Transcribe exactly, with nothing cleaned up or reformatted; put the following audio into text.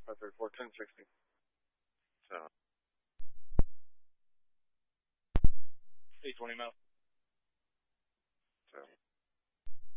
five thirty-four, ten sixty. So. eight twenty mile. So.